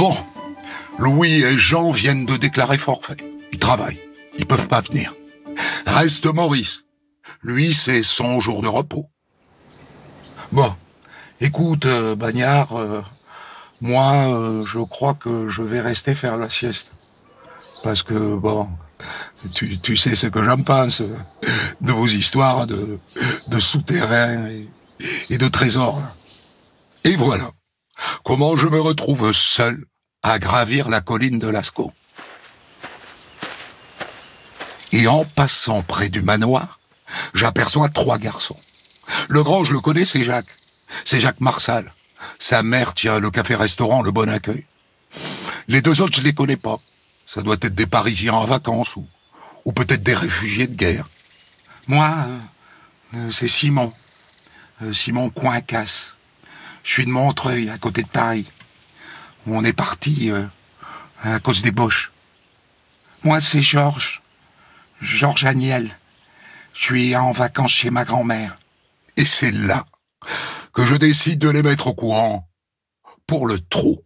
Bon, Louis et Jean viennent de déclarer forfait. Ils travaillent, ils peuvent pas venir. Reste Maurice. Lui, c'est son jour de repos. Bon, écoute, Bagnard, moi, je crois que je vais rester faire la sieste. Parce que, bon, tu sais ce que j'en pense de vos histoires de souterrains et de trésors. Là. Et voilà, comment je me retrouve seul à gravir la colline de Lascaux. Et en passant près du manoir, j'aperçois 3 garçons. Le grand, je le connais, c'est Jacques. C'est Jacques Marsal. Sa mère tient le café-restaurant Le Bon Accueil. Les 2 autres, je les connais pas. Ça doit être des Parisiens en vacances ou peut-être des réfugiés de guerre. Moi, c'est Simon. Simon Coincasse. Je suis de Montreuil, à côté de Paris. On est parti à cause des Boches. Moi, c'est Georges. Georges Agnel. Je suis en vacances chez ma grand-mère. Et c'est là que je décide de les mettre au courant pour le trou.